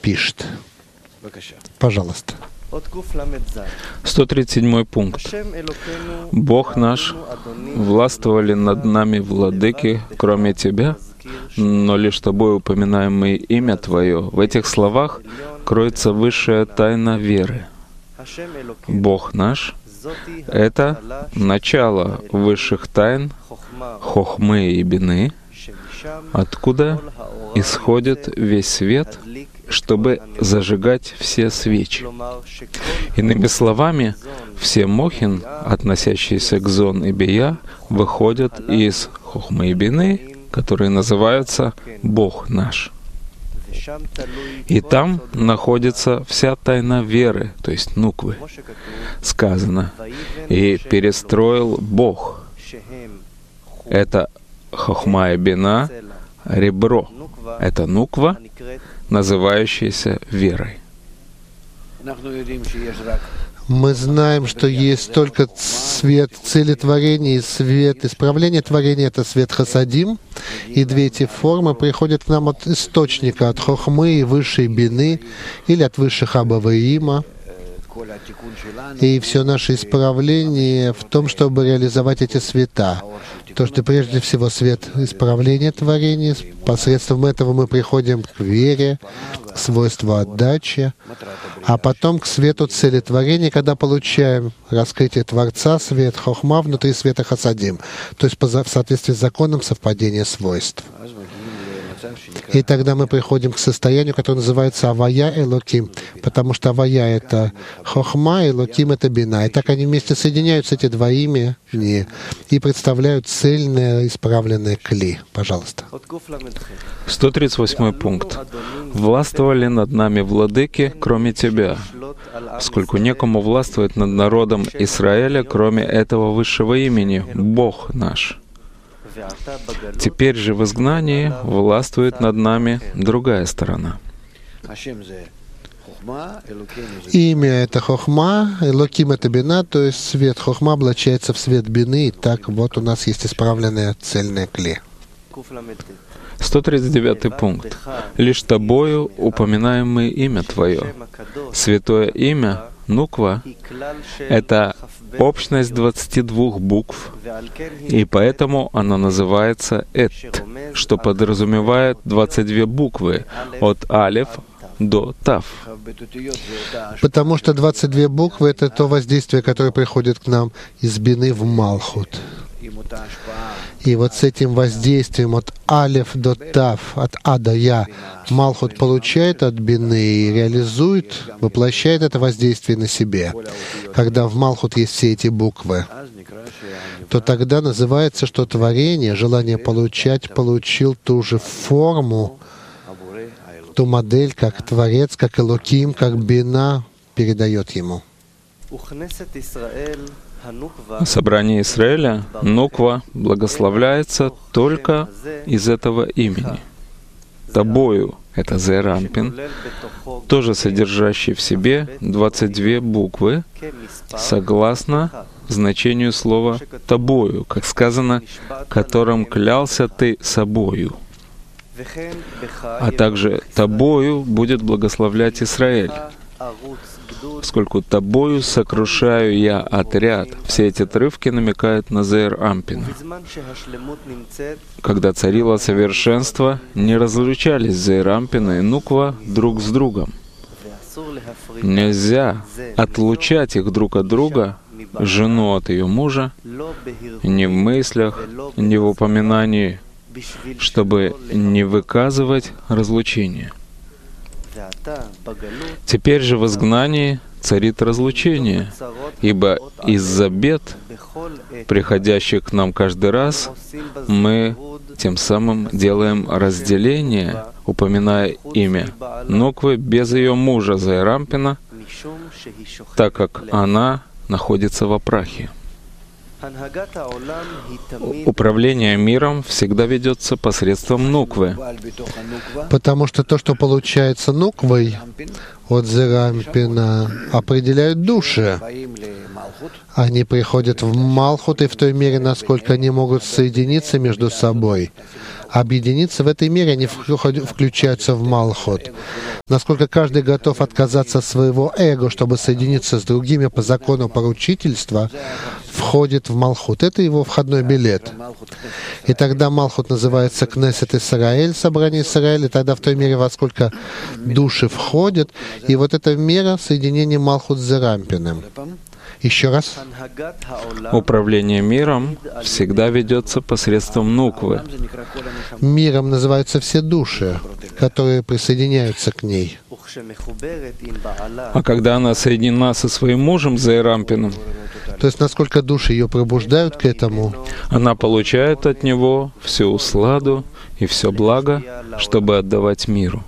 пишет. Пожалуйста. 137 пункт. Бог наш, властвовали над нами владыки, кроме Тебя, но лишь Тобой упоминаем мы имя Твое. В этих словах кроется высшая тайна веры. Бог наш — это начало высших тайн хохмы и бины, откуда исходит весь свет, чтобы зажигать все свечи. Иными словами, все мохин, относящиеся к зон и бия, выходят из хохмы и бины, которые называются Бог наш. И там находится вся тайна веры, то есть нуквы. Сказано: «И перестроил Бог». Это хохма и бина, ребро. Это нуква, называющаяся верой. Мы знаем, что есть только свет цели творения и свет исправления творения — это свет хасадим. И две эти формы приходят к нам от источника, от хохмы и высшей бины, или от высших Аба и Има. И все наше исправление в том, чтобы реализовать эти света. То, что прежде всего свет исправления творения, посредством этого мы приходим к вере, к свойству отдачи, а потом к свету цели творения, когда получаем раскрытие Творца, свет хохма внутри света хасадим, то есть в соответствии с законом совпадения свойств. И тогда мы приходим к состоянию, которое называется Авая Элоким, потому что Авая — это Хохма, Элоким — это Бина. И так они вместе соединяются, эти два имени, и представляют цельное, исправленное Кли. Пожалуйста. 138 пункт. «Властвовали над нами владыки, кроме Тебя, поскольку некому властвовать над народом Израиля, кроме этого высшего имени, Бог наш. Теперь же в изгнании властвует над нами другая сторона». Имя — это Хохма, Элоким — это Бина, то есть свет Хохма облачается в свет Бины, и так вот у нас есть исправленное цельное Кли. 139 пункт. «Лишь Тобою упоминаем мы имя Твое». Святое имя, нуква, — это общность 22 букв, и поэтому оно называется Эт, что подразумевает 22 буквы от Алеф до Тав. Потому что 22 буквы — это то воздействие, которое приходит к нам из Бины в Малхут. И вот с этим воздействием от Алеф до Тав, от А до Я, Малхут получает от Бины и реализует, воплощает это воздействие на себе. Когда в Малхут есть все эти буквы, то тогда называется, что творение, желание получать, получил ту же форму, ту модель, как Творец, как Элоким, как Бина передает ему. Собрание Израиля, нуква, благословляется только из этого имени. Тобою — это Зерампин, тоже содержащий в себе 22 буквы, согласно значению слова «тобою», как сказано, «которым клялся ты собою». А также «тобою будет благословлять Израиль». Поскольку тобою сокрушаю я отряд. Все эти отрывки намекают на Зеир Ампина. Когда царило совершенство, не разлучались Зеир Ампина и нуква друг с другом. Нельзя отлучать их друг от друга, жену от ее мужа, ни в мыслях, ни в упоминании, чтобы не выказывать разлучение. Теперь же в изгнании царит разлучение, ибо из-за бед, приходящих к нам каждый раз, мы тем самым делаем разделение, упоминая имя нуквы без ее мужа Зеирампина, так как она находится в прахе. Управление миром всегда ведется посредством нуквы. Потому что то, что получается нуквой от Зеирампина, определяют души. Они приходят в Малхут, и в той мере, насколько они могут соединиться между собой, объединиться в этой мере, они включаются в Малхут. Насколько каждый готов отказаться от своего эго, чтобы соединиться с другими по закону поручительства, входит в Малхут. Это его входной билет. И тогда Малхут называется Кнесет Исраэль, собрание Израиля, и тогда в той мере, во сколько души входят, и вот эта мера соединения Малхут с Зерампиным. Еще раз. Управление миром всегда ведется посредством нуквы. Миром называются все души, которые присоединяются к ней. А когда она соединена со своим мужем Зерампиным, то есть насколько души ее пробуждают к этому, она получает от него всю усладу и все благо, чтобы отдавать миру.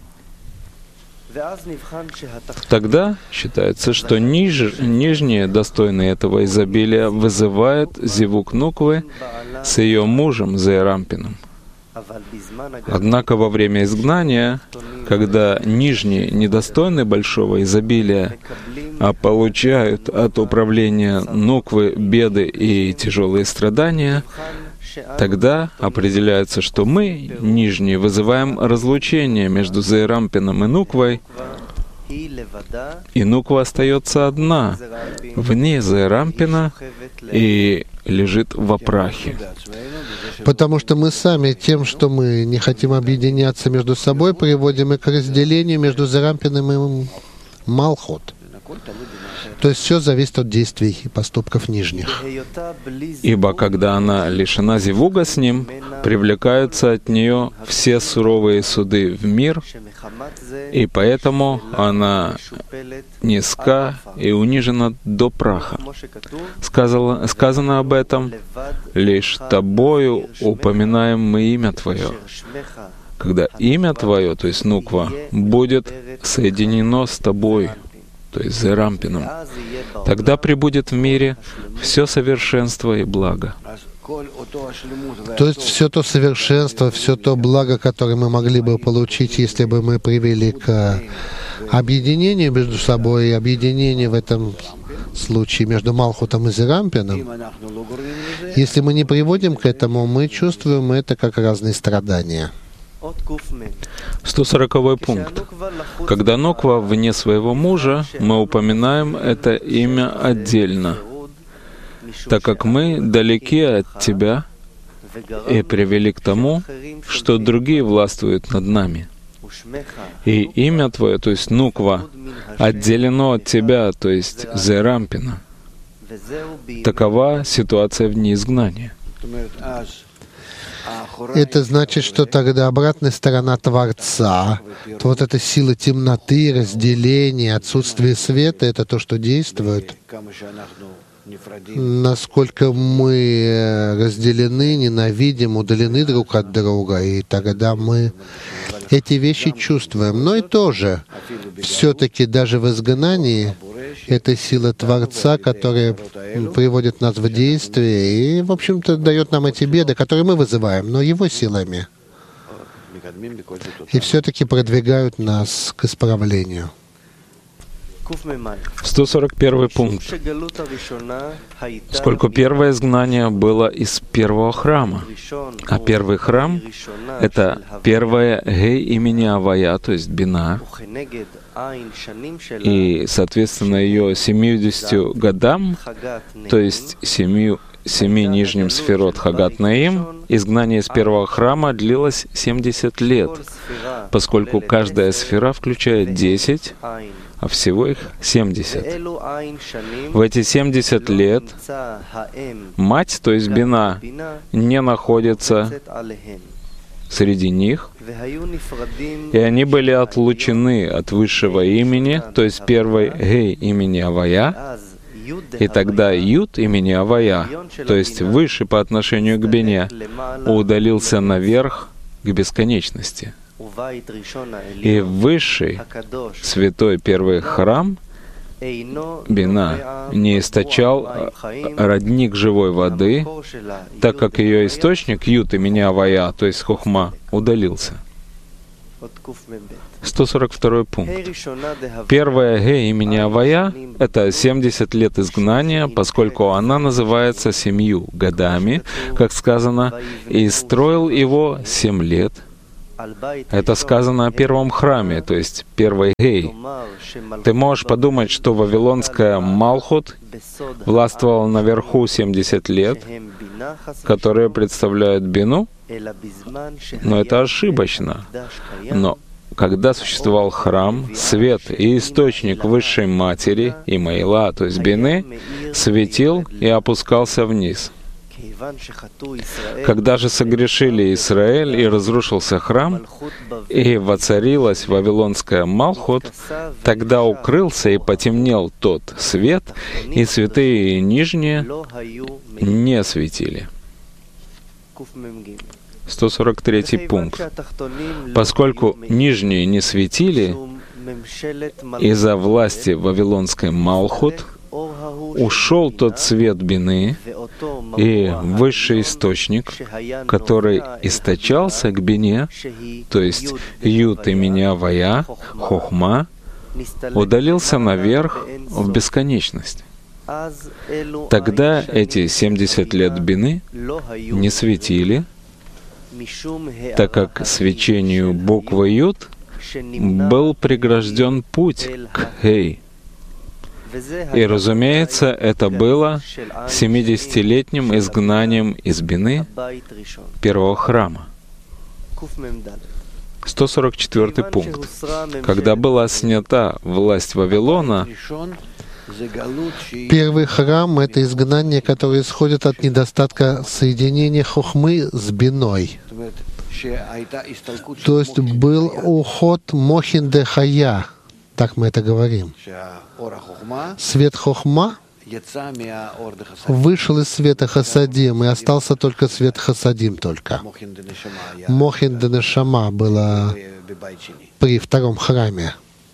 Тогда считается, что нижние, достойные этого изобилия, вызывает зивук нуквы с ее мужем Зерампиным. Однако во время изгнания, когда нижние недостойны большого изобилия, а получают от управления нуквы беды и тяжелые страдания, тогда определяется, что мы, нижние, вызываем разлучение между Зерампином и нуквой, и нуква остается одна, вне Зерампина, и лежит во прахе. Потому что мы сами тем, что мы не хотим объединяться между собой, приводим и к разделению между Зерампиным и Малхут. То есть все зависит от действий и поступков нижних. Ибо когда она лишена зивуга с ним, привлекаются от нее все суровые суды в мир, и поэтому она низка и унижена до праха. Сказано об этом: «Лишь тобою упоминаем мы имя Твое». Когда имя Твое, то есть нуква, будет соединено с Тобой, то есть Зерампином, тогда прибудет в мире все совершенство и благо. То есть все то совершенство, все то благо, которое мы могли бы получить, если бы мы привели к объединению между собой, и объединению в этом случае между Малхутом и Зерампином, если мы не приводим к этому, мы чувствуем это как разные страдания. 140 пункт. Когда нуква вне своего мужа, мы упоминаем это имя отдельно, так как мы далеки от Тебя и привели к тому, что другие властвуют над нами. И имя Твое, то есть нуква, отделено от Тебя, то есть Зерампина. Такова ситуация вне изгнания. Это значит, что тогда обратная сторона Творца, то вот эта сила темноты, разделения, отсутствие света — это то, что действует. Насколько мы разделены, ненавидим, удалены друг от друга, и тогда мы эти вещи чувствуем. Но и тоже, все-таки даже в изгнании, это сила Творца, которая приводит нас в действие и, в общем-то, дает нам эти беды, которые мы вызываем, но Его силами. И все-таки продвигают нас к исправлению. 141 пункт. Поскольку первое изгнание было из первого храма, а первый храм — это первое гей имени Авая, то есть Бина, и, соответственно, ее 70 годам, то есть 7 нижним сферот Хагат Наим, изгнание из первого храма длилось 70 лет, поскольку каждая сфера включает 10, а всего их 70. В эти 70 лет мать, то есть Бина, не находится среди них, и они были отлучены от высшего имени, то есть первой гей имени Авая, и тогда Юд имени Авая, то есть высший по отношению к Бине, удалился наверх к бесконечности. И высший, святой первый храм, Бина, не источал родник живой воды, так как ее источник, Юд имени Авая, то есть Хохма, удалился. 142 пункт. Первая Г имени Авая — это 70 лет изгнания, поскольку она называется 7 годами, как сказано, «И строил его 7 лет». Это сказано о первом храме, то есть первой Гей. Ты можешь подумать, что вавилонская Малхут властвовала наверху 70 лет, которые представляют Бину, но это ошибочно. Но когда существовал храм, свет и источник высшей матери, Имаила, то есть Бины, светил и опускался вниз. Когда же согрешили Израиль и разрушился храм, и воцарилась вавилонская Малхут, тогда укрылся и потемнел тот свет, и святые и нижние не светили. 143 пункт. Поскольку нижние не светили, из-за власти вавилонской Малхут ушел тот свет Бины, и высший источник, который источался к Бине, то есть Юд имени Авая, Хохма, удалился наверх в бесконечность. Тогда эти 70 лет Бины не светили, так как свечению буквы Юд был прегражден путь к Хей. И, разумеется, это было 70-летним изгнанием из Бины первого храма. 144 пункт. Когда была снята власть Вавилона, первый храм — это изгнание, которое исходит от недостатка соединения хохмы с биной. То есть был уход Мохин де Хая, так мы это говорим. Свет хохма вышел из света Хасадим, и остался только свет Хасадим только. Мохин де Нешама было при втором храме.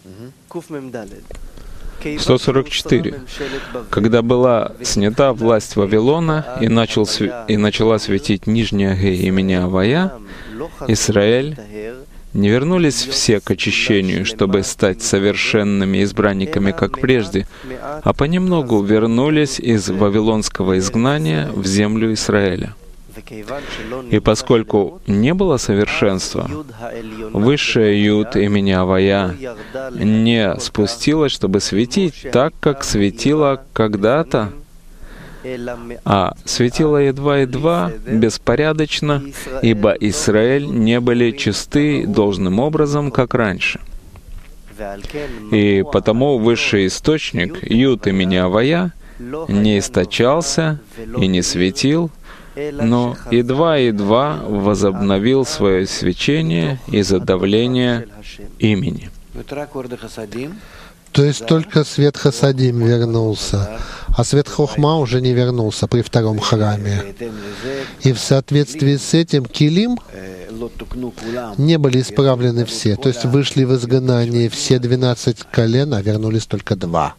144. Когда была снята власть Вавилона и начала светить нижняя Г имени Авая, Израиль не вернулись все к очищению, чтобы стать совершенными избранниками, как прежде, а понемногу вернулись из вавилонского изгнания в землю Израиля. И поскольку не было совершенства, высшая Юд имени Авая не спустилась, чтобы светить так, как светила когда-то, а светила едва-едва, беспорядочно, ибо Израиль не были чисты должным образом, как раньше. И потому высший источник, Юд имени Авая, не источался и не светил, но едва-едва возобновил свое свечение из-за давления имени. То есть только свет Хасадим вернулся, а свет Хохма уже не вернулся при втором храме. И в соответствии с этим Килим не были исправлены все, то есть вышли в изгнание все 12 колен, а вернулись только 2.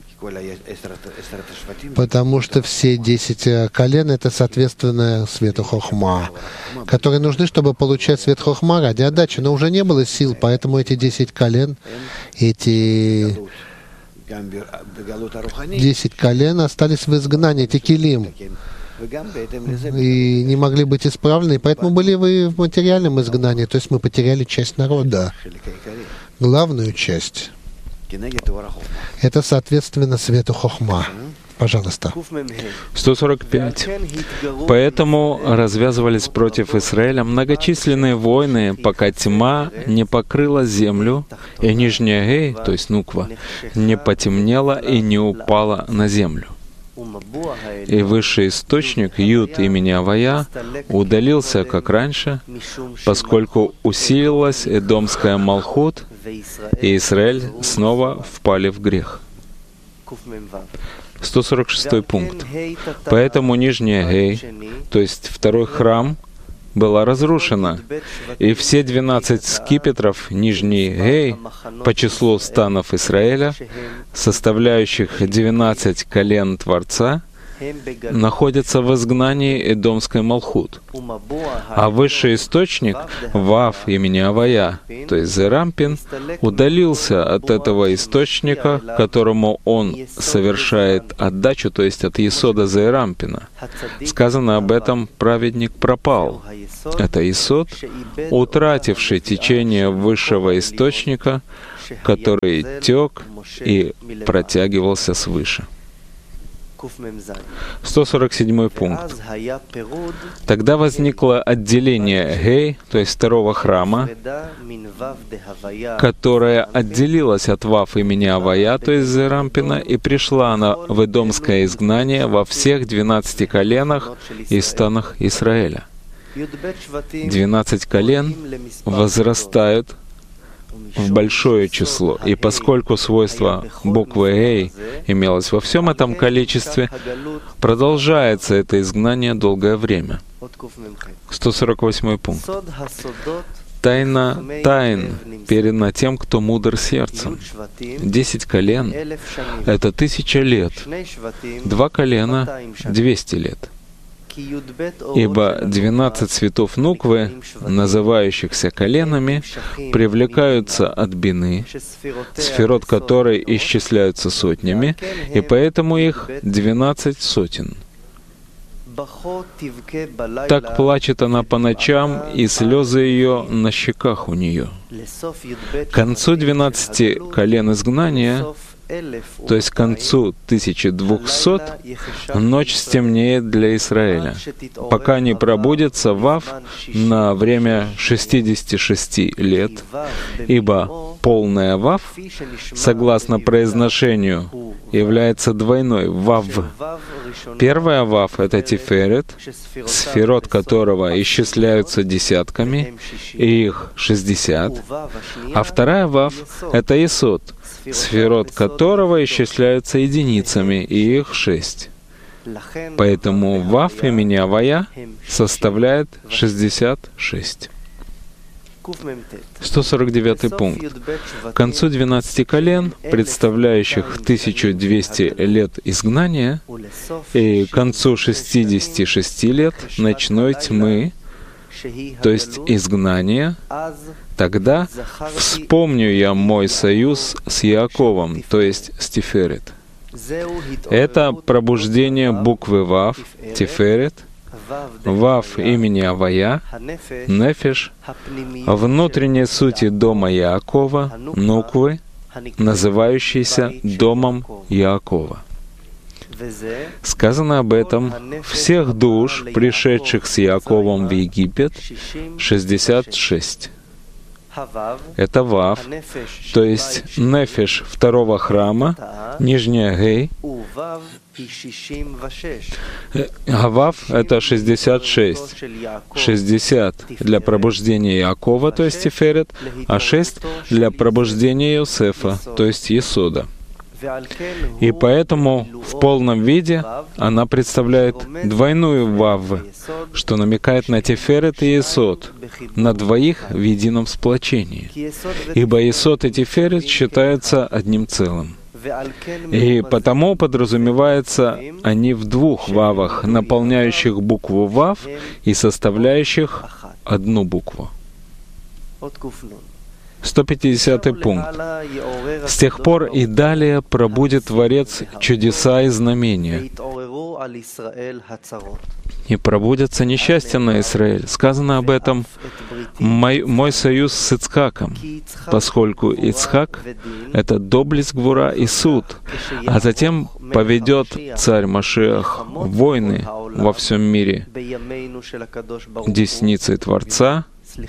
Потому что все 10 колен — это соответственно свету Хохма, которые нужны, чтобы получать свет Хохма ради отдачи. Но уже не было сил, поэтому эти 10 колен, эти 10 колен остались в изгнании, эти килим, и не могли быть исправлены, поэтому были вы в материальном изгнании, то есть мы потеряли часть народа, главную часть. Это, соответственно, свету Хохма. Пожалуйста. 145. Поэтому развязывались против Израиля многочисленные войны, пока тьма не покрыла землю, и нижняя Гей, то есть Нуква, не потемнела и не упала на землю. И высший источник, Юд имени Авая, удалился, как раньше, поскольку усилилась Эдомская Малхут, и Израиль снова впали в грех. 146 пункт. Поэтому нижняя Гей, то есть второй храм, была разрушена, и все 12 скипетров нижней Гей по числу станов Израиля, составляющих 12 колен Творца, находится в изгнании Эдомской Малхут. А высший источник, Вав имени Авая, то есть Зерампин, удалился от этого источника, которому он совершает отдачу, то есть от Есода Зерампина. Сказано об этом: праведник пропал. Это Есод, утративший течение высшего источника, который тек и протягивался свыше. 147 пункт. Тогда возникло отделение Гей, то есть второго храма, которое отделилось от Вав имени Авая, то есть Зерампина, и пришла она в Эдомское изгнание во всех 12 коленах и станах Израиля. 12 колен возрастают в большое число, и поскольку свойство буквы «Эй» имелось во всем этом количестве, продолжается это изгнание долгое время. 148 пункт. Тайна тайн передана тем, кто мудр сердцем. 10 колен — это 1000 лет. 2 колена — 200 лет. Ибо 12 цветов нуквы, называющихся коленами, привлекаются от бины, сферот которой исчисляются сотнями, и поэтому их 12 сотен. Так плачет она по ночам, и слезы ее на щеках у нее. К концу 12 колен изгнания, то есть к концу 1200, ночь стемнеет для Израиля, пока не пробудется Вав на время 66 лет, ибо полная Вав, согласно произношению, является двойной Вав. Первая Вав — это Тиферет, сферот которого исчисляются десятками, и их 60, а вторая Вав — это Есод, сферот которого исчисляются единицами, и их 6. Поэтому Вав имени Авая составляет 66. 149 пункт. К концу 12 колен, представляющих 1200 лет изгнания, и к концу 66 лет ночной тьмы, то есть изгнания, тогда вспомню я мой союз с Иаковом, то есть с Тиферет. Это пробуждение буквы Вав, Тиферет, Вав имени Авая, Нефеш, внутренней сути дома Иакова, Нуквы, называющейся домом Иакова. Сказано об этом: всех душ, пришедших с Иаковом в Египет, 66. Это Вав, то есть Нефеш второго храма, нижняя Гей, а Вав — это 66. 60 для пробуждения Иакова, то есть Тиферет, а 6 для пробуждения Иосифа, то есть Есода. И поэтому в полном виде она представляет двойную Вав, что намекает на Тиферет и Есод, на двоих в едином сплочении. Ибо Есод и Тиферет считаются одним целым. И потому подразумевается они в двух Вавах, наполняющих букву Вав и составляющих одну букву. 150 пункт. С тех пор и далее пробудет Творец чудеса и знамения, и пробудется несчастье на Израиль. Сказано об этом: «Мой союз с Ицхаком», поскольку Ицхак — это доблесть, гвура и суд, а затем поведет царь Машиах войны во всем мире десницей Творца,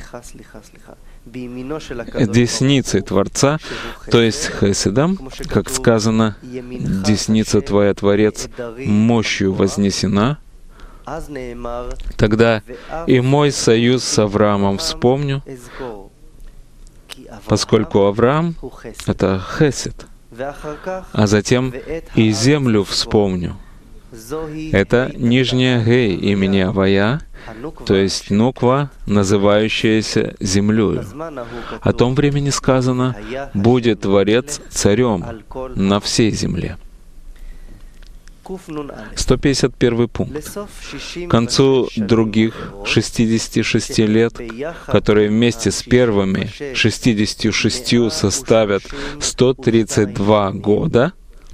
десницей Творца, то есть Хеседом, как сказано: «Десница Твоя, Творец, мощью вознесена». Тогда и мой союз с Авраамом вспомню, поскольку Авраам — это Хесед, а затем и землю вспомню. Это нижняя Гей имени Авая, то есть Нуква, называющаяся землею. О том времени сказано: «Будет Творец царем на всей земле». 151 пункт. К концу других 66 лет, которые вместе с первыми 66 составят 132 года,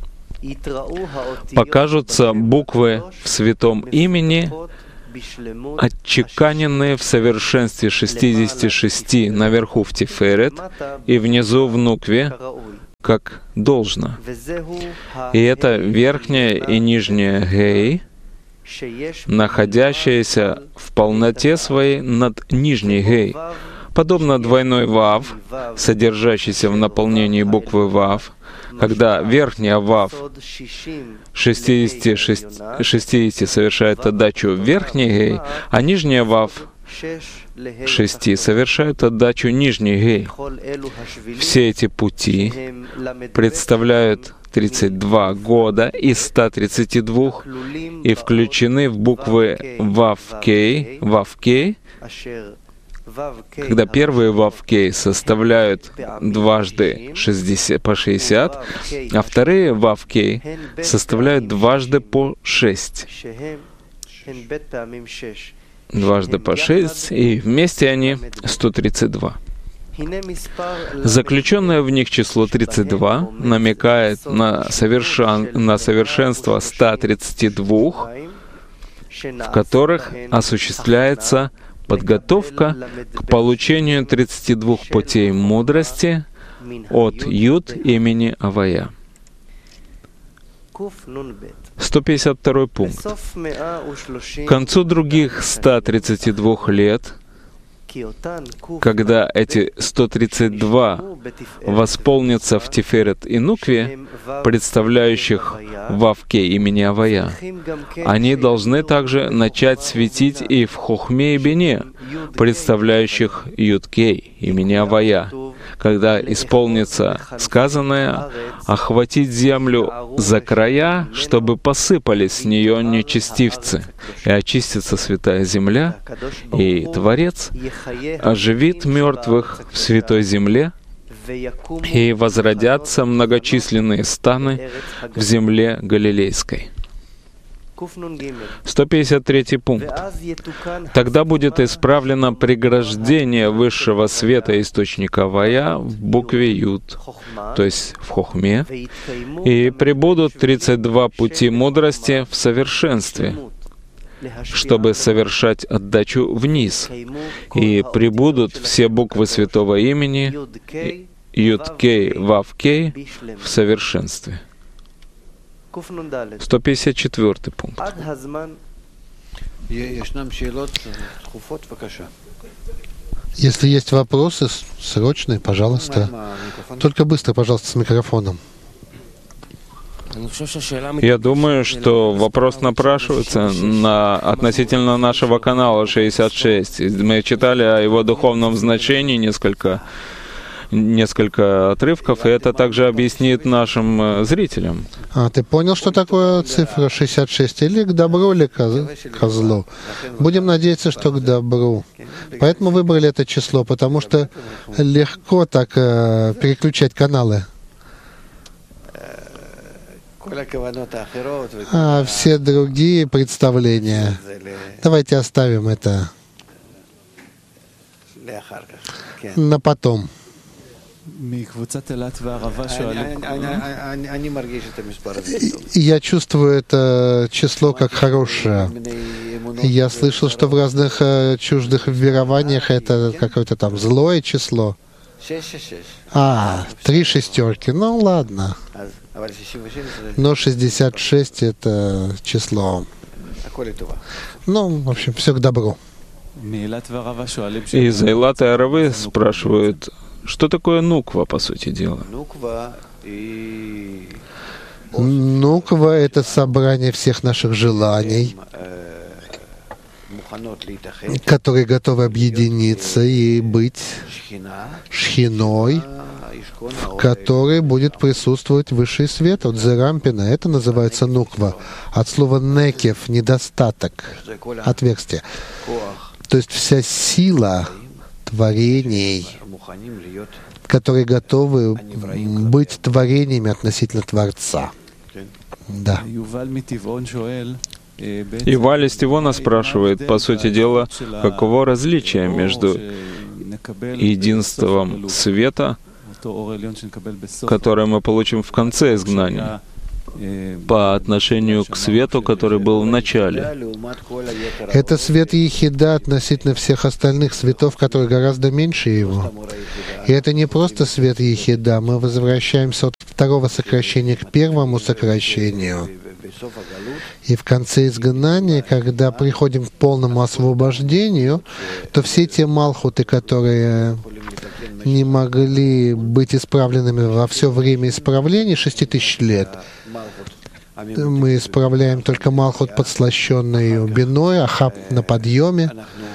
покажутся буквы в святом имени, отчеканенные в совершенстве 66 наверху в Тиферет и внизу в Нукве, как должно. И это верхняя и нижняя Гей, находящаяся в полноте своей над нижней Гей, подобно двойной Вав, содержащейся в наполнении буквы Вав, когда верхняя Вав 60 совершает отдачу верхней Гей, а нижняя Вав 6 совершают отдачу нижней Гей. Все эти пути представляют 32 года из 132 и включены в буквы Вав-Кей, когда первые Вав-Кей составляют дважды 60, по 60, а вторые Вав-Кей составляют дважды по 6. Дважды по 6, и вместе они 132. Заключенное в них число 32 намекает на совершенство 132, в которых осуществляется подготовка к получению 32 путей мудрости от Юд имени Авая. 152 пункт. К концу других 132 лет, когда эти 132 восполнятся в Тиферет и Нукве, представляющих Вав-Кей имени Авая, они должны также начать светить и в Хохме и Бине, представляющих Юд-Кей имени Авая, когда исполнится сказанное «охватить землю за края, чтобы посыпались с нее нечестивцы, и очистится святая земля, и Творец оживит мертвых в святой земле, и возродятся многочисленные станы в земле Галилейской». 153 пункт. Тогда будет исправлено преграждение высшего света источника Авая в букве Юд, то есть в Хохме, и прибудут 32 пути мудрости в совершенстве, чтобы совершать отдачу вниз, и прибудут все буквы святого имени Юд-Кей, Вав-Кей в совершенстве. 154 пункт. Если есть вопросы срочные, пожалуйста. Только быстро, пожалуйста, с микрофоном. Я думаю, что вопрос напрашивается относительно нашего канала 66. Мы читали о его духовном значении несколько отрывков, и это также объяснит нашим зрителям. Ты понял, что такое цифра 66? Или к добру, или ко злу? Будем надеяться, что к добру. Поэтому выбрали это число, потому что легко так переключать каналы. А все другие представления, давайте оставим это на потом. Я чувствую это число как хорошее. Я слышал, что в разных чуждых верованиях это какое-то там злое число. 3 шестерки. Ну ладно. Но 66 это число. Ну, в общем, все к добру. И Зайлат и Аравы спрашивают, что такое нуква, по сути дела? Нуква — это собрание всех наших желаний, которые готовы объединиться и быть шхиной, в которой будет присутствовать высший свет от Зерампина. Это называется нуква. От слова некев — недостаток, отверстие. То есть вся сила творений, которые готовы быть творениями относительно Творца. Да. Иваль из Тивона спрашивает, по сути дела, каково различие между единством света, которое мы получим в конце изгнания, по отношению к свету, который был в начале. Это свет Ехида относительно всех остальных светов, которые гораздо меньше его. И это не просто свет Ехида. Мы возвращаемся от второго сокращения к первому сокращению. И в конце изгнания, когда приходим к полному освобождению, то все те малхуты, которые не могли быть исправленными во все время исправления, 6000 лет, мы исправляем только малхут, подслащенный биной, ахаб на подъеме,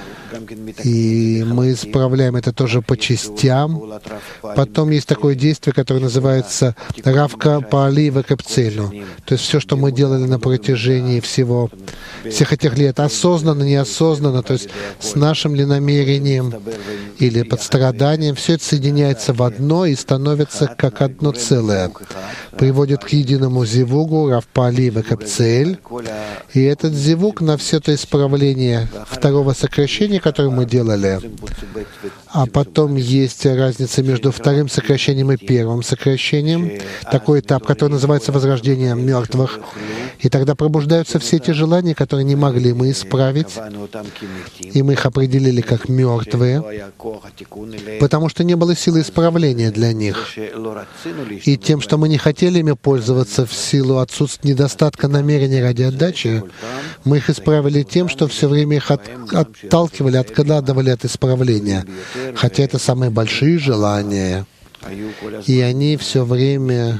и мы исправляем это тоже по частям. Потом есть такое действие, которое называется равка паали векапцельну. То есть все, что мы делали на протяжении всех этих лет, осознанно, неосознанно, то есть с нашим ли намерением или под страданием, все это соединяется в одно и становится как одно целое. Приводит к единому зивугу, рав паали векапцель. И этот зивуг на все то исправление второго сокращения, которое мы делали. А потом есть разница между вторым сокращением и первым сокращением. Такой этап, который называется возрождение мертвых. И тогда пробуждаются все эти желания, которые не могли мы исправить. И мы их определили как мертвые, потому что не было силы исправления для них. И тем, что мы не хотели ими пользоваться в силу отсутствия недостатка намерения ради отдачи, мы их исправили тем, что все время их отталкивали, откладывали от исправления. Хотя это самые большие желания. И они все время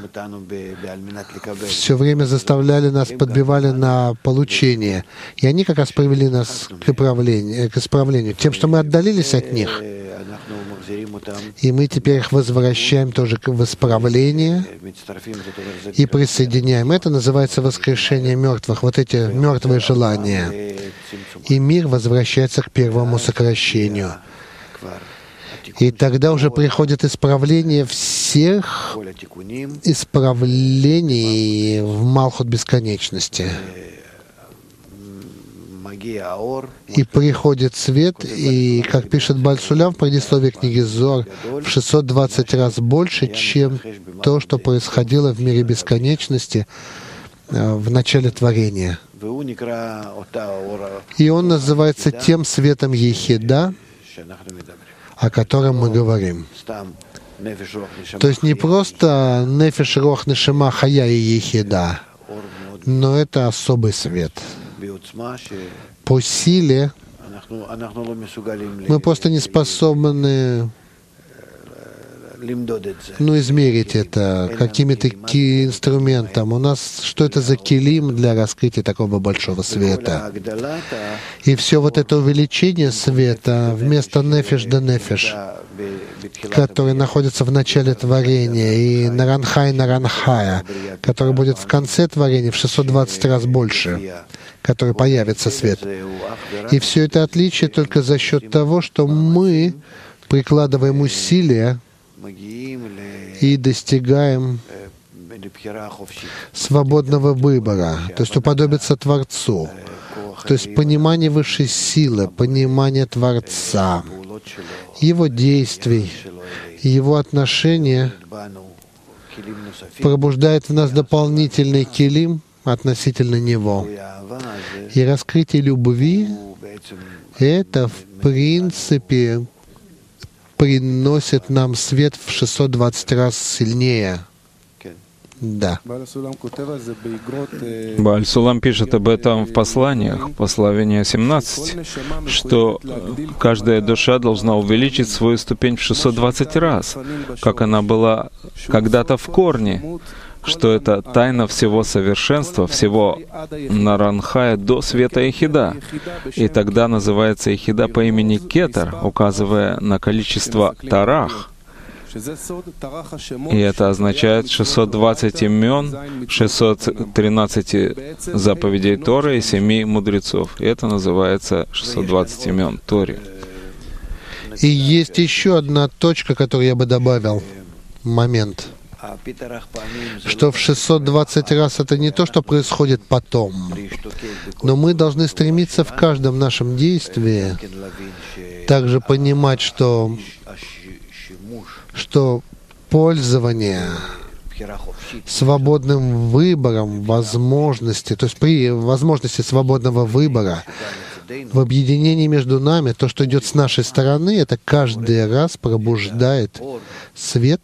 заставляли нас, подбивали на получение. И они как раз привели нас к исправлению. Тем, что мы отдалились от них, и мы теперь их возвращаем тоже в исправление и присоединяем. Это называется воскрешение мертвых, вот эти мертвые желания. И мир возвращается к первому сокращению. И тогда уже приходит исправление всех исправлений в Малхут бесконечности. И приходит свет, и, как пишет Бааль Сулам в предисловии книги Зоар, в 620 раз больше, чем то, что происходило в мире бесконечности в начале творения. И он называется тем светом Ехида, о котором мы говорим. То есть не просто нефеш, рох, нешама, хая и ехида, но это особый свет. По силе мы просто не способны измерить это каким-то инструментом. У нас что это за килим для раскрытия такого большого света? И все вот это увеличение света вместо нефеш да нефеш, который находится в начале творения, и наранхая, который будет в конце творения в 620 раз больше, который появится свет. И все это отличие только за счет того, что мы прикладываем усилия и достигаем свободного выбора, то есть уподобиться Творцу, то есть понимание высшей силы, понимание Творца, Его действий, Его отношения пробуждает в нас дополнительный килим относительно Него. И раскрытие любви — это, в принципе, приносит нам свет в 620 раз сильнее. Да. Бааль Сулам пишет об этом в посланиях, послание 17, что каждая душа должна увеличить свою ступень в 620 раз, как она была когда-то в корне, что это тайна всего совершенства, всего Наранхая до света Ехида. И тогда называется Ехида по имени Кетер, указывая на количество Тарах. И это означает 620 имен, 613 заповедей Торы и 7 мудрецов. И это называется 620 имен Торе. И есть еще одна точка, которую я бы добавил. Момент. что в 620 раз это не то, что происходит потом, но мы должны стремиться в каждом нашем действии также понимать, что пользование свободным выбором возможности, то есть при возможности свободного выбора в объединении между нами, то, что идет с нашей стороны, это каждый раз пробуждает свет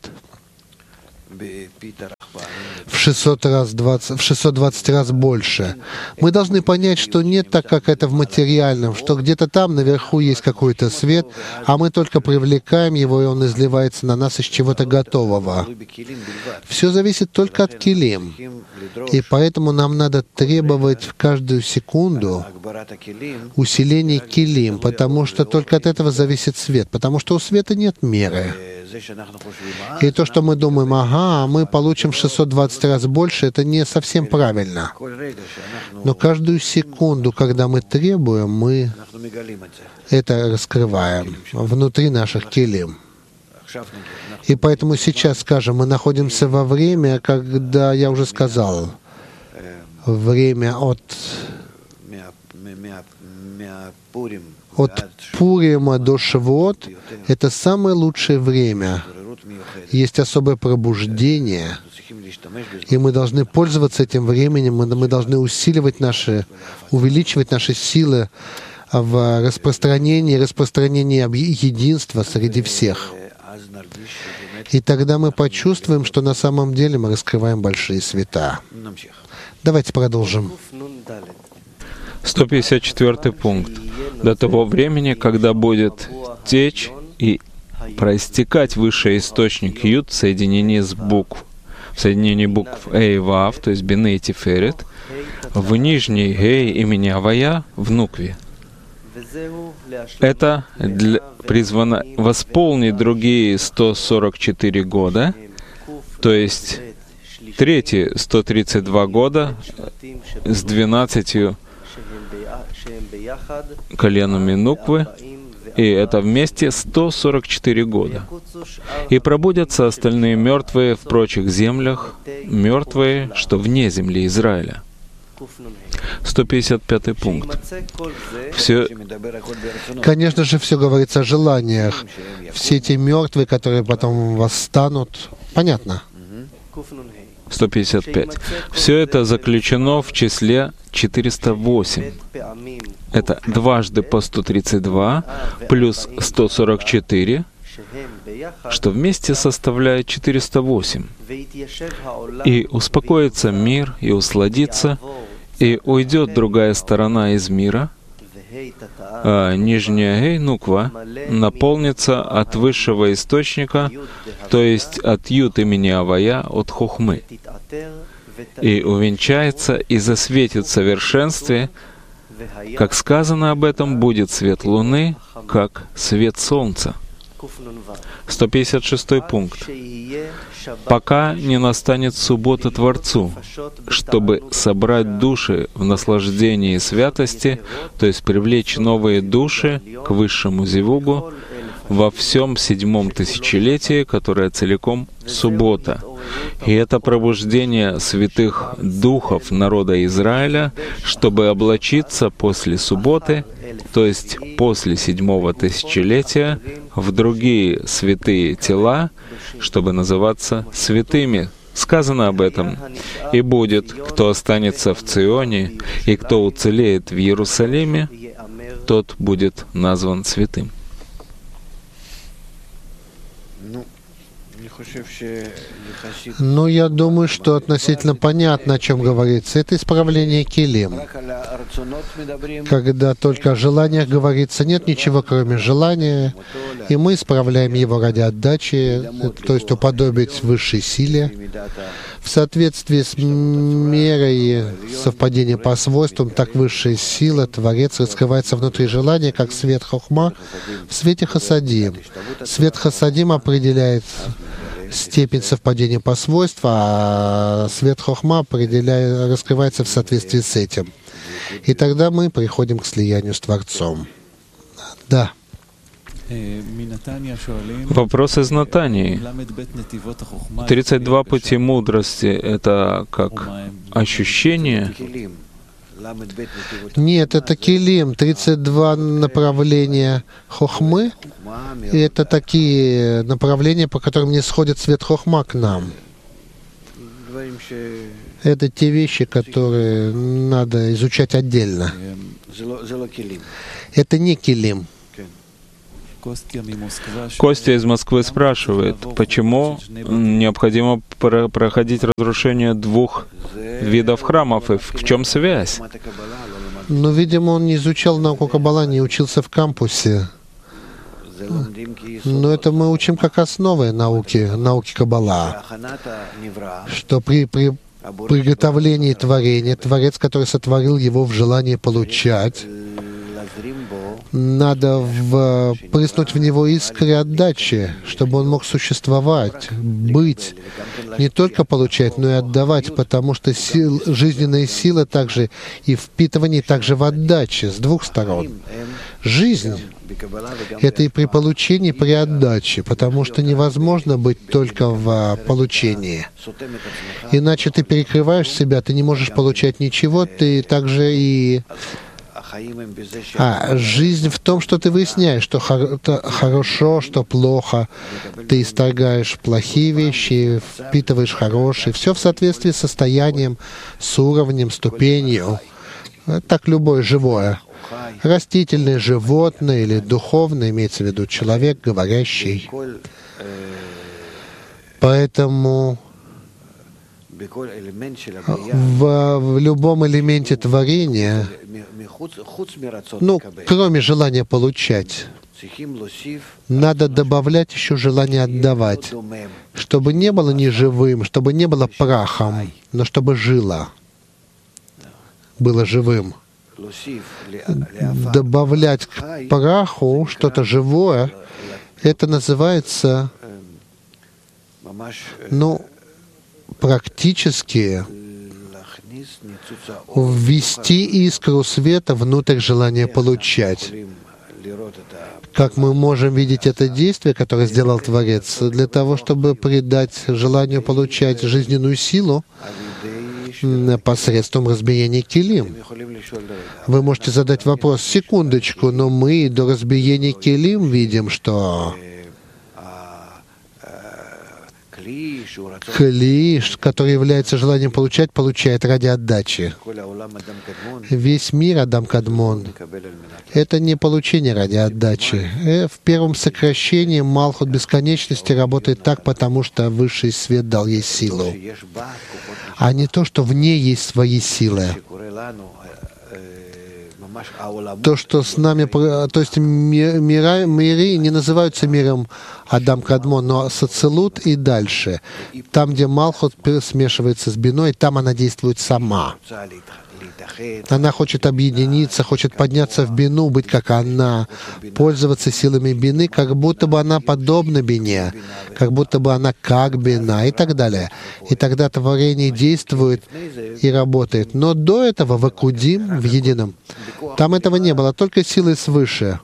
в 620 раз больше. Мы должны понять, что не так, как это в материальном, что где-то там наверху есть какой-то свет, а мы только привлекаем его, и он изливается на нас из чего-то готового. Все зависит только от килим. И поэтому нам надо требовать в каждую секунду усиления килим, потому что только от этого зависит свет, потому что у света нет меры. И то, что мы думаем, ага, мы получим 620 раз больше, это не совсем правильно. Но каждую секунду, когда мы требуем, мы это раскрываем внутри наших килим. И поэтому сейчас, скажем, мы находимся во время, когда, я уже сказал, время от Пурима до Шавуот — это самое лучшее время. Есть особое пробуждение, и мы должны пользоваться этим временем, мы должны увеличивать наши силы в распространении единства среди всех. И тогда мы почувствуем, что на самом деле мы раскрываем большие света. Давайте продолжим. 154 пункт. До того времени, когда будет течь и проистекать высший источник Юд в соединении букв Эй и Вав, то есть Бины и Тиферет, в нижней Гей имени Авая в Нукве. Это призвано восполнить другие 144 года, то есть третьи 132 года с 12 коленами Нуквы, и это вместе 144 года. И пробудятся остальные мертвые в прочих землях, мертвые, что вне земли Израиля. 155 пункт. Конечно же, все говорится о желаниях. Все эти мертвые, которые потом восстанут, понятно. 155. Все это заключено в числе 408. Это дважды по 132 плюс 144, что вместе составляет 408. И успокоится мир, и усладится, и уйдет другая сторона из мира, а нижняя Гей, Нуква, наполнится от высшего источника, то есть от Юд имени Авая, от Хохмы, и увенчается и засветит в совершенстве. Как сказано об этом, будет свет Луны, как свет Солнца. 156 пункт. Пока не настанет суббота Творцу, чтобы собрать души в наслаждении святости, то есть привлечь новые души к высшему зивугу во всем 7-м тысячелетии, которое целиком суббота. И это пробуждение святых духов народа Израиля, чтобы облачиться после субботы, то есть после 7-го тысячелетия, в другие святые тела, чтобы называться святыми. Сказано об этом. «И будет, кто останется в Ционе, и кто уцелеет в Иерусалиме, тот будет назван святым». Ну, я думаю, что относительно понятно, о чем говорится. Это исправление килим. Когда только о желаниях говорится, нет ничего, кроме желания, и мы исправляем его ради отдачи, то есть уподобить высшей силе. В соответствии с мерой совпадения по свойствам, так высшая сила, Творец, раскрывается внутри желания, как свет Хохма в свете Хасадим. Свет Хасадим определяет степень совпадения по свойствам, а свет Хохма раскрывается в соответствии с этим. И тогда мы приходим к слиянию с Творцом. Да. Вопрос из Натании. 32 пути мудрости — это как ощущение? Нет, это килим. 32 направления хохмы. И это такие направления, по которым не сходит свет хохма к нам. Это те вещи, которые надо изучать отдельно. Это не килим. Костя из Москвы спрашивает, почему необходимо проходить разрушение 2 видов храмов, и в чем связь? Но, видимо, он не изучал науку Каббала, не учился в кампусе. Но это мы учим как основы науки Каббала, что при приготовлении творения, Творец, который сотворил его в желании получать, надо впрыснуть в него искры отдачи, чтобы он мог существовать, быть, не только получать, но и отдавать, потому что жизненные силы также и впитывание также в отдаче с 2 сторон. Жизнь — это и при получении, и при отдаче, потому что невозможно быть только в получении. Иначе ты перекрываешь себя, ты не можешь получать ничего, ты также и... жизнь в том, что ты выясняешь, что хорошо, что плохо. Ты исторгаешь плохие вещи, впитываешь хорошие. Все в соответствии с состоянием, с уровнем, ступенью. Так любое живое. Растительное, животное или духовное, имеется в виду человек, говорящий. Поэтому в любом элементе творения, кроме желания получать, надо добавлять еще желание отдавать, чтобы не было неживым, чтобы не было прахом, но чтобы жило, было живым. Добавлять к праху что-то живое, это называется, практически ввести искру света внутрь желания получать. Как мы можем видеть это действие, которое сделал Творец, для того, чтобы придать желанию получать жизненную силу посредством разбиения килим. Вы можете задать вопрос, секундочку, но мы до разбиения килим видим, что кли, который является желанием получать, получает ради отдачи. Весь мир Адам Кадмон — это не получение ради отдачи. В первом сокращении Малхут бесконечности работает так, потому что Высший Свет дал ей силу, а не то, что в ней есть свои силы. То, что с нами, то есть миры не называются миром Адам Кадмон, но Сацилут и дальше. Там, где Малхут смешивается с Биной, там она действует сама. Она хочет объединиться, хочет подняться в Бину, быть как она, пользоваться силами Бины, как будто бы она подобна Бине, как будто бы она как Бина и так далее. И тогда творение действует и работает. Но до этого в Акудим, в Едином, там этого не было, только силы свыше.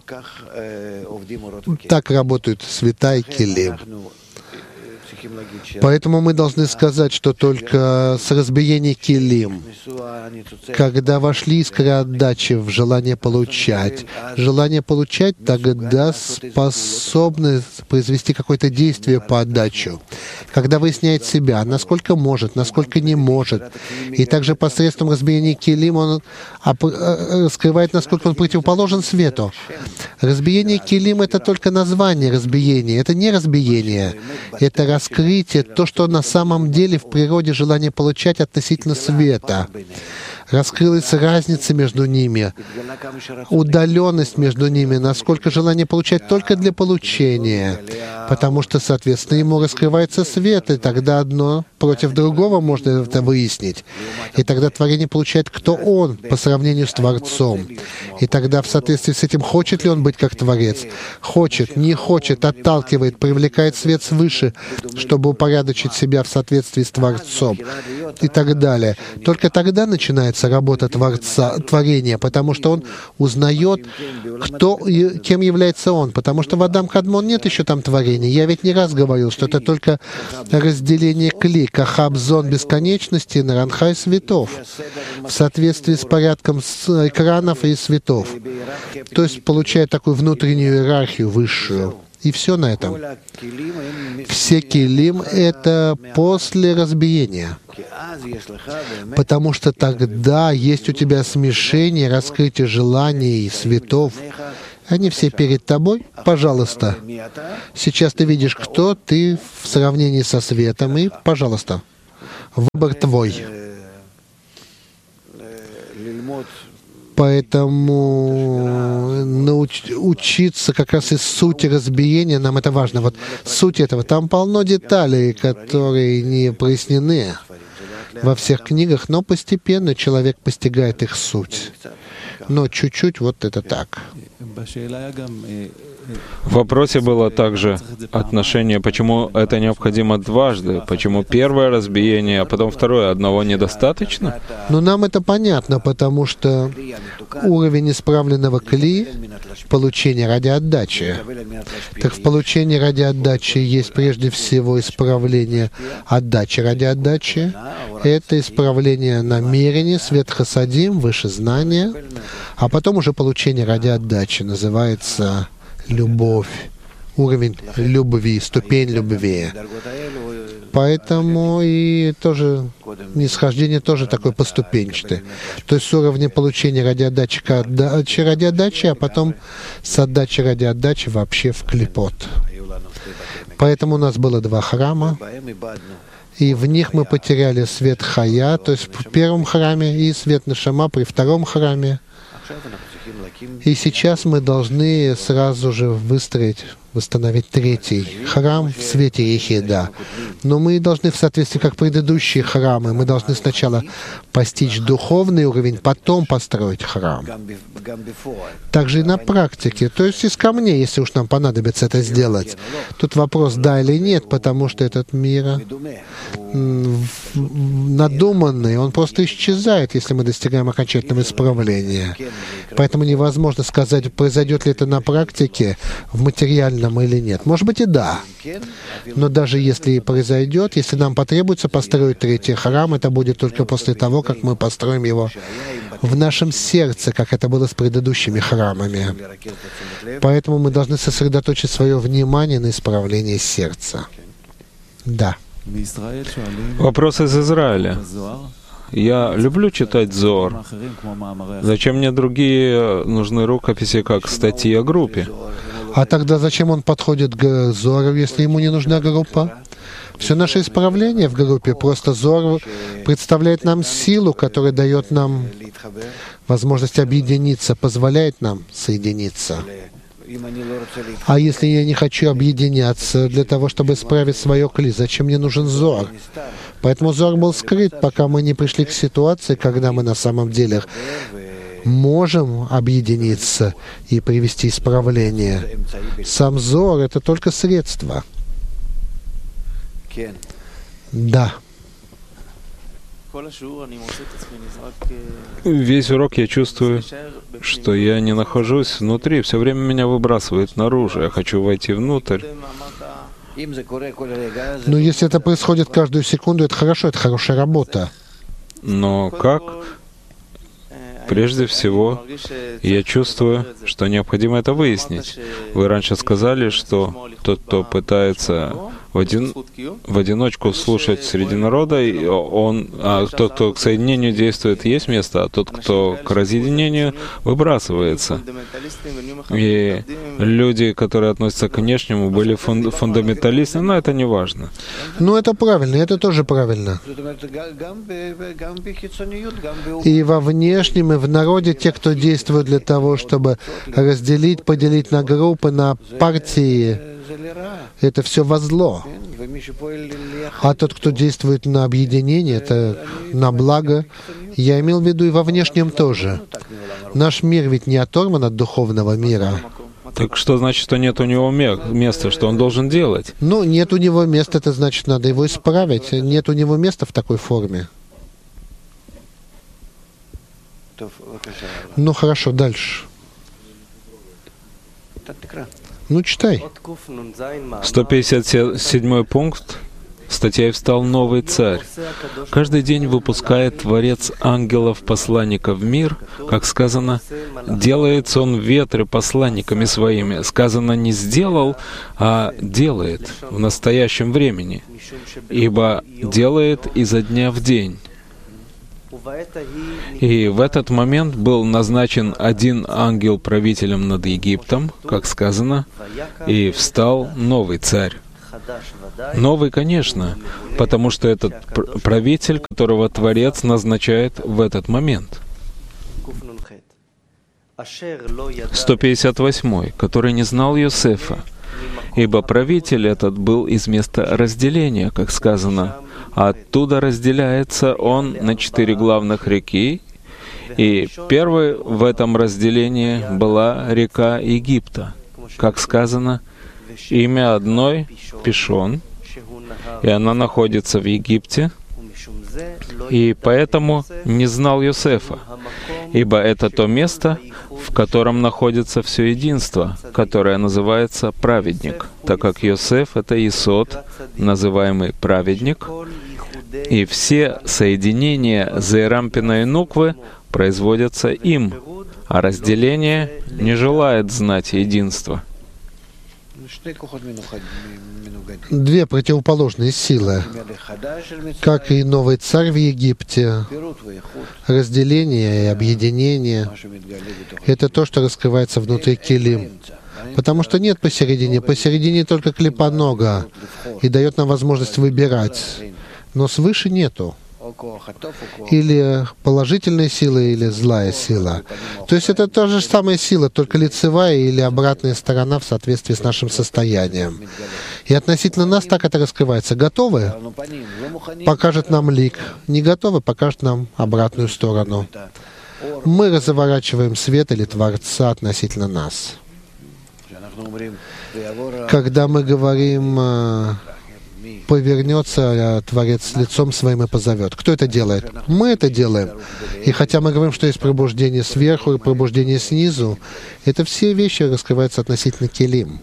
Так работают света и килим. Поэтому мы должны сказать, что только с разбиения килим, когда вошли искры отдачи в желание получать тогда способны произвести какое-то действие по отдаче. Когда выясняет себя, насколько может, насколько не может. И также посредством разбиения килим он раскрывает, насколько он противоположен свету. Разбиение килим — это только название разбиения, это не разбиение, это раскрытие, то, что на самом деле в природе желание получать относительно света. Раскрылась разница между ними, удаленность между ними, насколько желание получать только для получения, потому что, соответственно, ему раскрывается свет, и тогда одно против другого можно это выяснить. И тогда творение получает, кто он по сравнению с Творцом. И тогда в соответствии с этим, хочет ли он быть как Творец? Хочет, не хочет, отталкивает, привлекает свет свыше, чтобы упорядочить себя в соответствии с Творцом и так далее. Только тогда начинается начинается работа творения, потому что он узнает, кем является он. Потому что в Адам Кадмон нет еще там творения. Я ведь не раз говорил, что это только разделение кли, кахаб-зон бесконечности, наранхай светов, в соответствии с порядком экранов и светов. То есть получает такую внутреннюю иерархию высшую. И все на этом. Все килим — это после разбиения. Потому что тогда есть у тебя смешение, раскрытие желаний, светов. Они все перед тобой. Пожалуйста. Сейчас ты видишь, кто ты в сравнении со светом, и, пожалуйста, выбор твой. Поэтому учиться как раз из сути разбиения, нам это важно. Вот суть этого, там полно деталей, которые не прояснены во всех книгах, но постепенно человек постигает их суть. Но чуть-чуть вот это так. В вопросе было также отношение, почему это необходимо дважды, почему первое разбиение, а потом второе, одного недостаточно? Но нам это понятно, потому что уровень исправленного кли — получение ради отдачи. Так в получении ради отдачи есть прежде всего исправление отдачи ради отдачи. Это исправление намерения, свет хасадим, выше знания, а потом уже получение ради отдачи называется любовь, уровень любви, ступень любви. Поэтому и тоже нисхождение тоже такое поступенчатое. То есть с уровня получения ради отдачи к отдаче ради отдачи, а потом с отдачи ради отдачи вообще в клипот. Поэтому у нас было 2 храма, и в них мы потеряли свет Хая, то есть в первом храме, и свет Нешама при втором храме. И сейчас мы должны сразу же восстановить 3-й храм в свете Ехида. Но мы должны в соответствии, как предыдущие храмы, мы должны сначала постичь духовный уровень, потом построить храм. Также и на практике, то есть из камней, если уж нам понадобится это сделать. Тут вопрос, да или нет, потому что этот мир надуманный, он просто исчезает, если мы достигаем окончательного исправления. Поэтому невозможно сказать, произойдет ли это на практике, в материальном или нет. Может быть и да. Но даже если и произойдет, если нам потребуется построить 3-й храм, это будет только после того, как мы построим его в нашем сердце, как это было с предыдущими храмами. Поэтому мы должны сосредоточить свое внимание на исправлении сердца. Да. Вопрос из Израиля. Я люблю читать Зоар. Зачем мне другие нужны рукописи, как статьи о группе? А тогда зачем он подходит к Зоару, если ему не нужна группа? Все наше исправление в группе. Просто Зоар представляет нам силу, которая дает нам возможность объединиться, позволяет нам соединиться. А если я не хочу объединяться для того, чтобы исправить свое кли, зачем мне нужен Зоар? Поэтому Зоар был скрыт, пока мы не пришли к ситуации, когда мы на самом деле можем объединиться и привести исправление. Сам Зоар — это только средство. Да. Весь урок я чувствую, что я не нахожусь внутри, все время меня выбрасывает наружу, я хочу войти внутрь. Но если это происходит каждую секунду, это хорошо, это хорошая работа. Но как? Прежде всего, я чувствую, что необходимо это выяснить. Вы раньше сказали, что тот, кто пытается в одиночку слушать среди народа, тот, кто к соединению действует, есть место, а тот, кто к разъединению, выбрасывается. И люди, которые относятся к внешнему, были фундаменталисты, но это не важно. Ну, это правильно, это тоже правильно. И во внешнем, и в народе те, кто действует для того, чтобы разделить, поделить на группы, на партии, это все во зло. А тот, кто действует на объединение, это на благо. Я имел в виду и во внешнем тоже. Наш мир ведь не оторван от духовного мира. Так что значит, что нет у него места, что он должен делать? Ну, нет у него места, это значит, надо его исправить. Нет у него места в такой форме. Ну хорошо, дальше. Ну читай. 157 пункт. Статья «Встал новый царь». Каждый день выпускает Творец ангелов-посланников в мир, как сказано, делается он в ветры посланниками своими. Сказано не сделал, а делает в настоящем времени, ибо делает изо дня в день. И в этот момент был назначен один ангел правителем над Египтом, как сказано, и встал новый царь. Новый, конечно, потому что этот правитель, которого Творец назначает в этот момент. 158, который не знал Йосефа, ибо правитель этот был из места разделения, как сказано, а оттуда разделяется он на 4 главных реки, и первой в этом разделении была река Египта, как сказано, имя одной — Пишон, и она находится в Египте, и поэтому не знал Йосефа, ибо это то место, в котором находится все единство, которое называется праведник, так как Йосеф — это Исод, называемый праведник, и все соединения Зеэрампина и Нуквы производятся им, а разделение не желает знать единства. 2 противоположные силы, как и новый царь в Египте. Разделение и объединение — это то, что раскрывается внутри килим. Потому что нет посередине. Посередине только клипа-нога и дает нам возможность выбирать. Но свыше нету. Или положительная сила, или злая сила. То есть это та же самая сила, только лицевая или обратная сторона в соответствии с нашим состоянием. И относительно нас так это раскрывается. Готовы? Покажет нам лик. Не готовы? Покажет нам обратную сторону. Мы разворачиваем свет или Творца относительно нас. Когда мы говорим «повернется Творец лицом своим и позовет». Кто это делает? Мы это делаем. И хотя мы говорим, что есть пробуждение сверху и пробуждение снизу, это все вещи раскрываются относительно келим.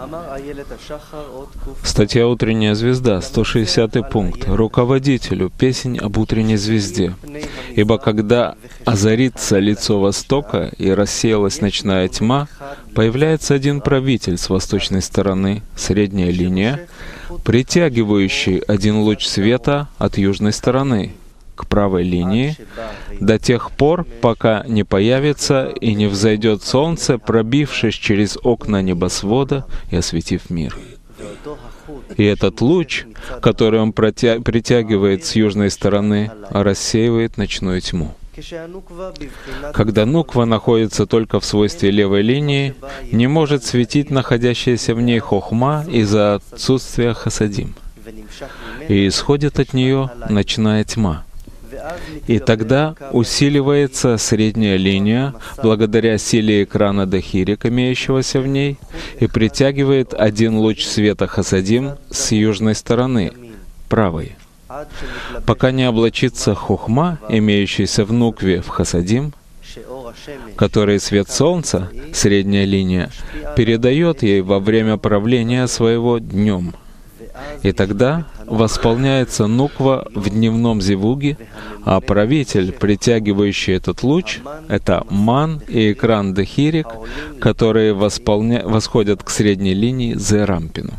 Статья «Утренняя звезда», 160 пункт. «Руководителю песнь об утренней звезде. Ибо когда озарится лицо востока и рассеялась ночная тьма, появляется один правитель с восточной стороны, средняя линия, притягивающий один луч света от южной стороны к правой линии, до тех пор, пока не появится и не взойдет солнце, пробившись через окна небосвода и осветив мир». И этот луч, который он притягивает с южной стороны, рассеивает ночную тьму. Когда нуква находится только в свойстве левой линии, не может светить находящаяся в ней хохма из-за отсутствия хасадим. И исходит от нее ночная тьма. И тогда усиливается средняя линия благодаря силе экрана Дахирик, имеющегося в ней, и притягивает один луч света хасадим с южной стороны, правой. Пока не облачится хохма, имеющаяся в нукве в хасадим, который свет солнца, средняя линия, передает ей во время правления своего днем. И тогда восполняется нуква в дневном зивуге, а правитель, притягивающий этот луч, это ман и экран Дахирик, которые восходят к средней линии Зеэрампину.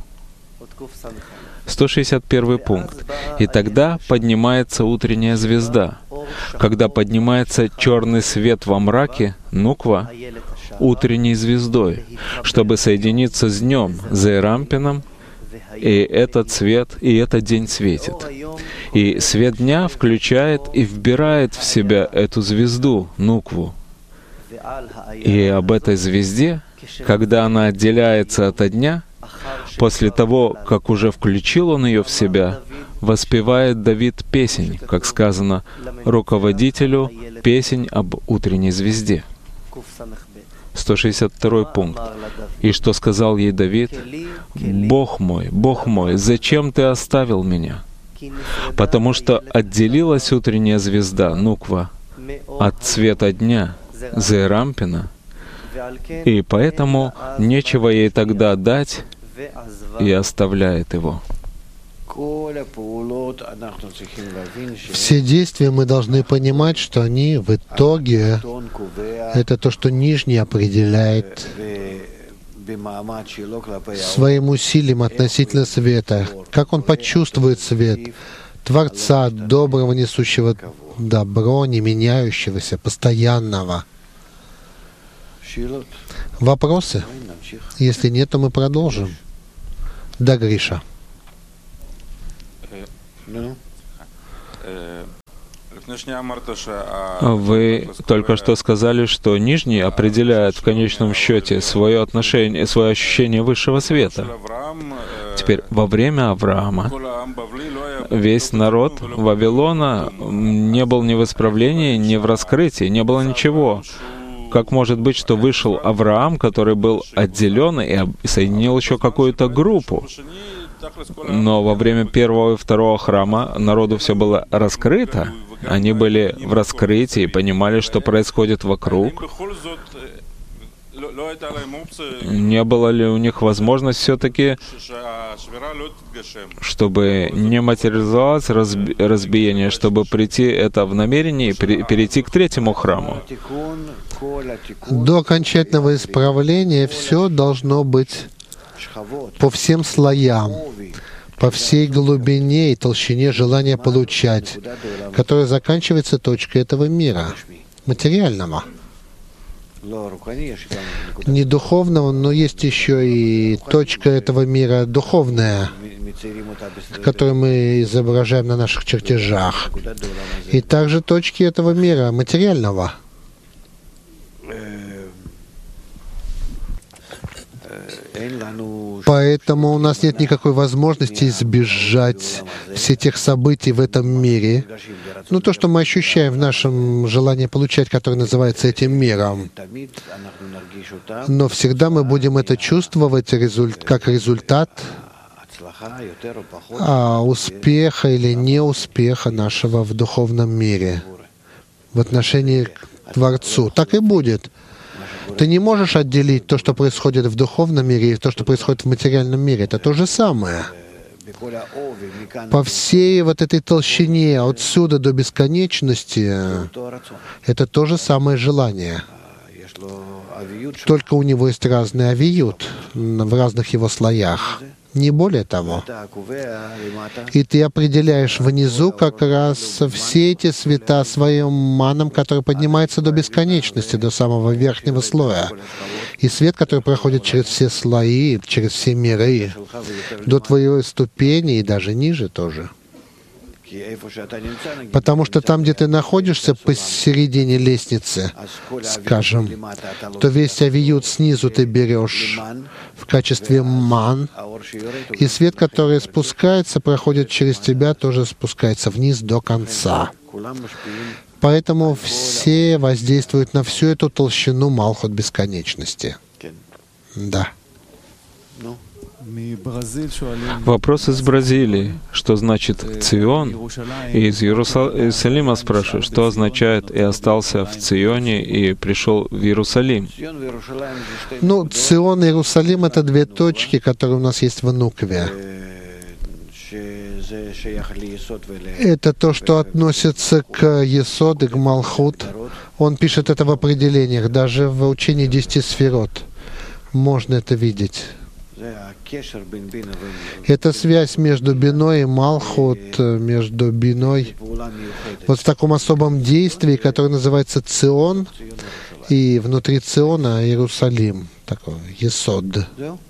161 пункт. «И тогда поднимается утренняя звезда. Когда поднимается черный свет во мраке, нуква, утренней звездой, чтобы соединиться с днем, Зеэрампином, и этот свет, и этот день светит. И свет дня включает и вбирает в себя эту звезду, нукву. И об этой звезде, когда она отделяется от дня, после того, как уже включил он ее в себя, воспевает Давид песнь, как сказано, руководителю песнь об утренней звезде». 162 пункт. «И что сказал ей Давид? Бог мой, зачем ты оставил меня? Потому что отделилась утренняя звезда, нуква, от цвета дня, Зерампина, и поэтому нечего ей тогда дать, и оставляет его. Все действия мы должны понимать, что они в итоге это то, что Нижний определяет своим усилием относительно света. Как он почувствует свет, Творца, доброго, несущего добро, не меняющегося, постоянного. Вопросы? Если нет, то мы продолжим. Да, Гриша. Вы только что сказали, что Нижний определяет в конечном счете свое отношение, свое ощущение высшего света. Теперь, во время Авраама весь народ Вавилона не был ни в исправлении, ни в раскрытии, не было ничего. Как может быть, что вышел Авраам, который был отделен и соединил еще какую-то группу? Но во время первого и второго храма народу все было раскрыто. Они были в раскрытии, понимали, что происходит вокруг. Не было ли у них возможность все-таки, чтобы не материализовалось разбиение, чтобы прийти это в намерении и перейти к третьему храму? До окончательного исправления все должно быть по всем слоям, по всей глубине и толщине желания получать, которая заканчивается точкой этого мира, материального. Не духовного, но есть еще и точка этого мира духовная, которую мы изображаем на наших чертежах. И также точки этого мира материального. Поэтому у нас нет никакой возможности избежать всех тех событий в этом мире. Ну, то, что мы ощущаем в нашем желании получать, которое называется этим миром. Но всегда мы будем это чувствовать как результат успеха или неуспеха нашего в духовном мире в отношении к Творцу. Так и будет. Ты не можешь отделить то, что происходит в духовном мире, и то, что происходит в материальном мире. Это то же самое. По всей вот этой толщине, отсюда до бесконечности, это то же самое желание. Только у него есть разный авиют в разных его слоях. Не более того. И ты определяешь внизу как раз все эти света своим маном, который поднимается до бесконечности, до самого верхнего слоя. И свет, который проходит через все слои, через все миры, до твоей ступени и даже ниже тоже. Потому что там, где ты находишься посередине лестницы, скажем, то весь авиют снизу ты берешь в качестве ман, и свет, который спускается, проходит через тебя, тоже спускается вниз до конца. Поэтому все воздействуют на всю эту толщину Малхут бесконечности. Да. Вопрос из Бразилии. Что значит Цион? И из Иерусалима спрашивают, что означает «и остался в Ционе и пришел в Иерусалим». Ну, Цион и Иерусалим — это две точки, которые у нас есть в Нукве. Это то, что относится к Есод и к Малхут. Он пишет это в определениях, даже в учении 10 сферот. Можно это видеть. Это связь между биной и Малхут, между биной, вот в таком особом действии, которое называется Цион, и внутри Циона Иерусалим, такой Есод.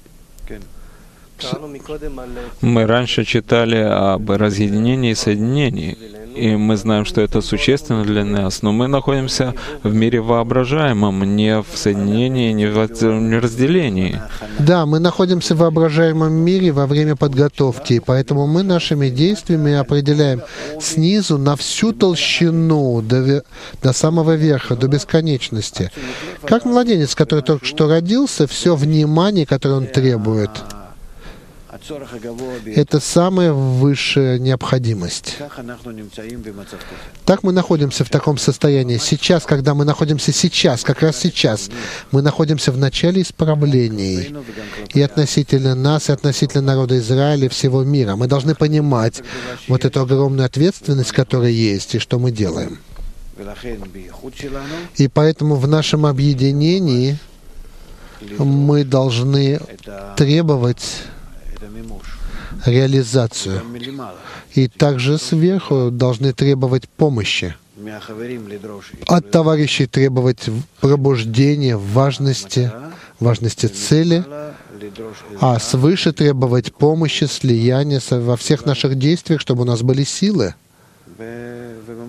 Мы раньше читали об разъединении и соединении, и мы знаем, что это существенно для нас, но мы находимся в мире воображаемом, не в соединении, не в разделении. Да, мы находимся в воображаемом мире во время подготовки, поэтому мы нашими действиями определяем снизу на всю толщину, до самого верха, до бесконечности. Как младенец, который только что родился, все внимание, которое он требует, Это самая высшая необходимость. Так мы находимся в таком состоянии. Сейчас, когда мы находимся сейчас, как раз сейчас, мы находимся в начале исправлений. И относительно нас, и относительно народа Израиля, и всего мира. Мы должны понимать вот эту огромную ответственность, которая есть, и что мы делаем. И поэтому в нашем объединении мы должны требовать реализацию. И также сверху должны требовать помощи. От товарищей требовать пробуждения, важности цели, а свыше требовать помощи, слияния во всех наших действиях, чтобы у нас были силы.